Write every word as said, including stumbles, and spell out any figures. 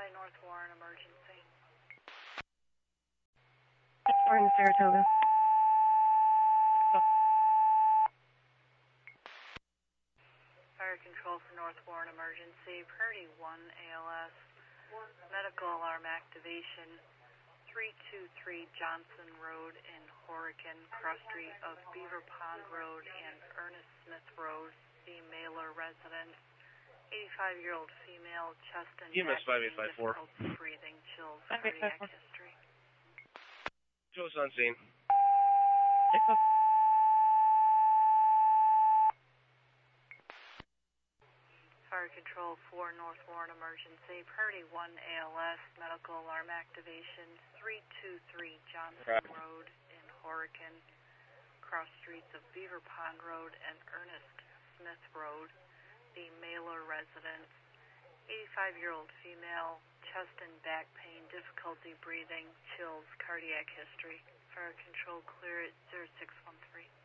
by North Warren, emergency. Warren, Saratoga. Fire control for North Warren, emergency. Priority one, A L S. Medical alarm activation. three two three Johnson Road in Horicon, cross street of Beaver Pond Road and Ernest Smith Road. The Mailer residence. eighty-five-year-old female, chest and E M S neck five eight five four. difficulty breathing, chills, cardiac history. Joe's on scene. Fire control for North Warren, emergency. Priority one, A L S. Medical alarm activation. three two three Johnson Right. Road in Horicon, cross streets of Beaver Pond Road and Ernest Smith Road. The Mailer residence. eighty-five-year-old female, chest and back pain, difficulty breathing, chills, cardiac history. Fire control clear at zero six one three.